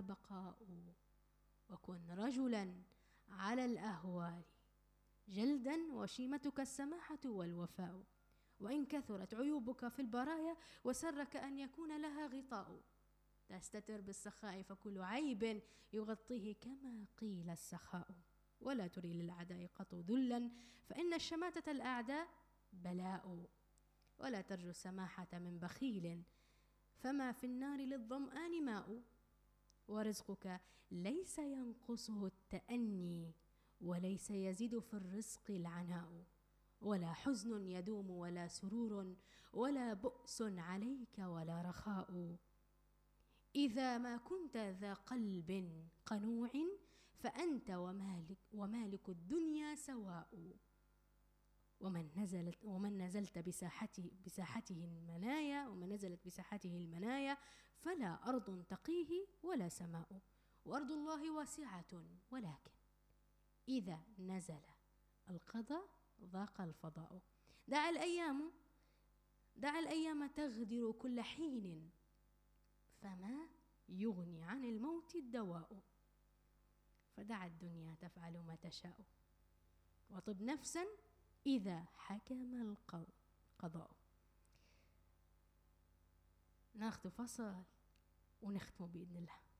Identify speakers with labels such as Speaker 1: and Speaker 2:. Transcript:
Speaker 1: بقاء. وكن رجلا على الأهوال جلدا، وشيمتك السماحة والوفاء. وإن كثرت عيوبك في البرايا وسرك أن يكون لها غطاء، تستتر بالسخاء فكل عيب يغطيه كما قيل السخاء. ولا تري للأعداء قط ذلا، فإن الشماتة الأعداء بلاء. ولا ترجو السماحة من بخيل، فما في النار للظمآن ماء. ورزقك ليس ينقصه التأني، وليس يزيد في الرزق العناء. ولا حزن يدوم ولا سرور، ولا بؤس عليك ولا رخاء. إذا ما كنت ذا قلب قنوع، فأنت ومالك الدنيا سواء. ومن نزلت بساحته المنايا فلا أرض تقيه ولا سماء. وأرض الله واسعة، ولكن إذا نزل القضاء ضاق الفضاء. دع الأيام تغدر كل حين، فما يغني عن الموت الدواء. فدع الدنيا تفعل ما تشاء، وطب نفسا إذا حكم القضاء. ناخذ فصل ونختم بإذن الله.